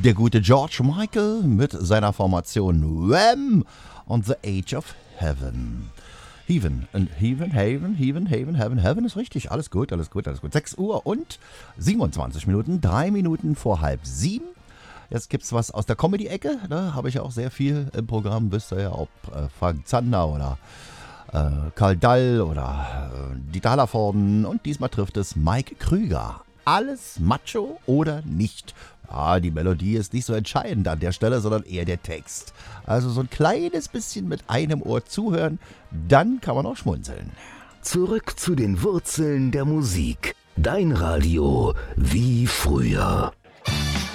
der gute George Michael mit seiner Formation Wham! Und The Age of Heaven. Heaven ist richtig. Alles gut. 6 Uhr und 27 Minuten, 3 Minuten vor 6:30. Jetzt gibt's was aus der Comedy-Ecke. Da habe ich auch sehr viel im Programm. Wisst ihr ja, ob Frank Zander oder Karl Dall oder Dieter Hallervorden. Und diesmal trifft es Mike Krüger. Alles Macho oder nicht? Ja, die Melodie ist nicht so entscheidend an der Stelle, sondern eher der Text. Also so ein kleines bisschen mit einem Ohr zuhören, dann kann man auch schmunzeln. Zurück zu den Wurzeln der Musik. Dein Radio wie früher.